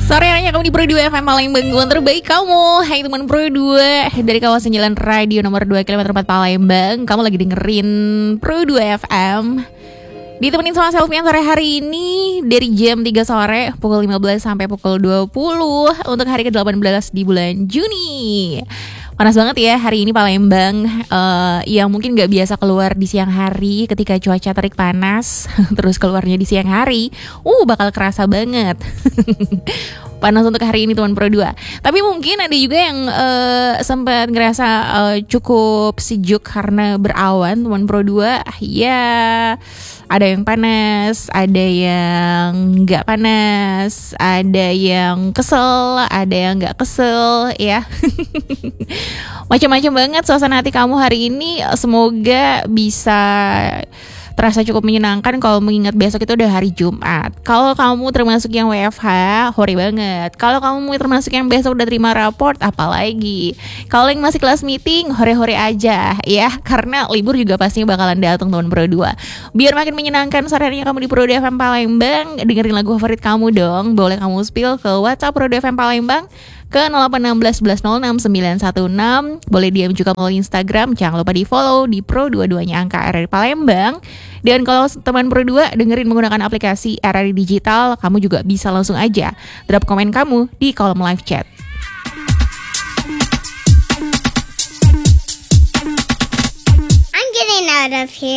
Sore hanya kamu di Pro 2 FM Palembang, gue terbaik kamu. Hai teman Pro 2 dari kawasan Jalan Radio nomor 2 km 4 Palembang. Kamu lagi dengerin Pro 2 FM. Ditemenin sama Selfie sore hari ini dari jam 3 sore pukul 15 sampai pukul 20 untuk hari ke-18 di bulan Juni. Panas banget ya hari ini Palembang, yang mungkin gak biasa keluar di siang hari ketika cuaca terik panas. Terus keluarnya di siang hari, bakal kerasa banget. Panas untuk hari ini teman Pro 2. Tapi mungkin ada juga yang sempat ngerasa cukup sejuk karena berawan teman Pro 2. Ya, ada yang panas, ada yang gak panas, ada yang kesel, ada yang gak kesel ya. Macam-macam banget suasana hati kamu hari ini. Semoga bisa terasa cukup menyenangkan kalau mengingat besok itu udah hari Jumat. Kalau kamu termasuk yang WFH, hore banget. Kalau kamu termasuk yang besok udah terima raport, apalagi. Kalau yang masih kelas meeting, hore-hore aja ya. Karena libur juga pastinya bakalan datang teman Pro 2. Biar makin menyenangkan sore harinya kamu di Pro 2 FM Palembang, dengerin lagu favorit kamu dong. Boleh kamu spill ke WhatsApp Pro 2 FM Palembang ke 0816 1106 916. Boleh DM juga melalui Instagram. Jangan lupa di follow di Pro 22-nya angka RRI Palembang. Dan kalau teman Pro 2 dengerin menggunakan aplikasi RRI Digital, kamu juga bisa langsung aja drop komen kamu di kolom live chat. I'm getting out of here.